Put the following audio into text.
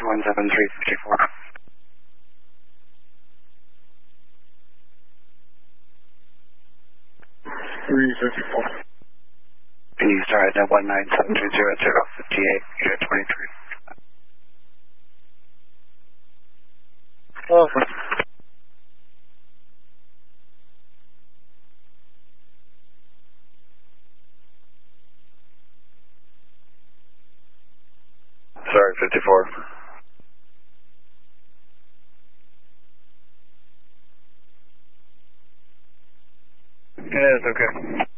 217-354. 354. And you started at 197-200-58, unit 23. Over. Sorry, 54. Yeah, it's okay.